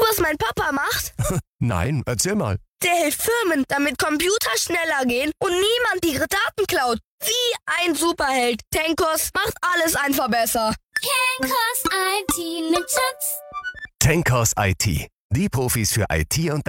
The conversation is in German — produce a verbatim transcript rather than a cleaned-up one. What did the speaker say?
was mein Papa macht? Nein, erzähl mal. Der hilft Firmen, damit Computer schneller gehen und niemand ihre Daten klaut. Wie ein Superheld. Tenkos macht alles einfach besser. Tenkos I T mit Schutz. Tenkos I T. Die Profis für I T und